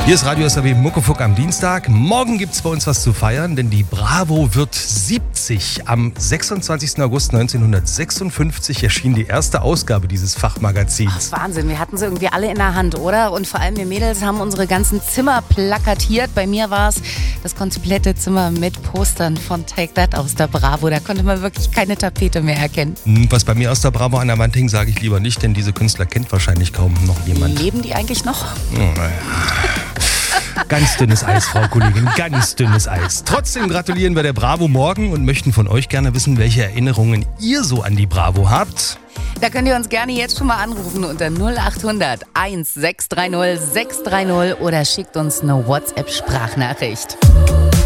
Hier ist Radio SAW Muckefuck am Dienstag. Morgen gibt's bei uns was zu feiern, denn die Bravo wird 70. Am 26. August 1956 erschien die erste Ausgabe dieses Fachmagazins. Ach, Wahnsinn, wir hatten sie irgendwie alle in der Hand, oder? Und vor allem wir Mädels haben unsere ganzen Zimmer plakatiert. Bei mir war es das komplette Zimmer mit Postern von Take That aus der Bravo. Da konnte man wirklich keine Tapete mehr erkennen. Was bei mir aus der Bravo an der Wand hing, sage ich lieber nicht, denn diese Künstler kennt wahrscheinlich kaum noch jemand. Leben die eigentlich noch? Oh, naja. Ganz dünnes Eis, Frau Kollegin, ganz dünnes Eis. Trotzdem gratulieren wir der Bravo morgen und möchten von euch gerne wissen, welche Erinnerungen ihr so an die Bravo habt. Da könnt ihr uns gerne jetzt schon mal anrufen unter 0800 1630 630 oder schickt uns eine WhatsApp-Sprachnachricht.